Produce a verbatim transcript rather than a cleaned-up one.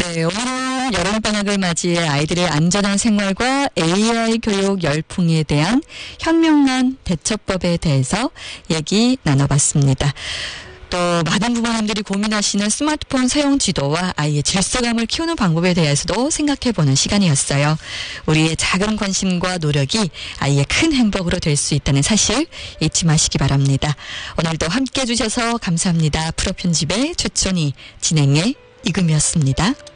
네, 오늘은 여름방학을 맞이해 아이들의 안전한 생활과 에이아이 교육 열풍에 대한 현명한 대처법에 대해서 얘기 나눠봤습니다. 또 많은 부모님들이 고민하시는 스마트폰 사용 지도와 아이의 질서감을 키우는 방법에 대해서도 생각해보는 시간이었어요. 우리의 작은 관심과 노력이 아이의 큰 행복으로 될 수 있다는 사실 잊지 마시기 바랍니다. 오늘도 함께해 주셔서 감사합니다. 프로편집의 최촌이, 진행의 이금이었습니다.